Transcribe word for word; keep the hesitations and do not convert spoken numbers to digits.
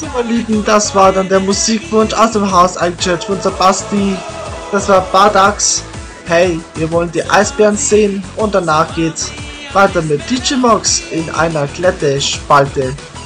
So, meine Lieben, das war dann der Musikwunsch aus dem Haus eingechat von Basti. Das war Bardax. Hey, wir wollen die Eisbären sehen und danach geht's weiter mit D J Mox in einer Kletterspalte.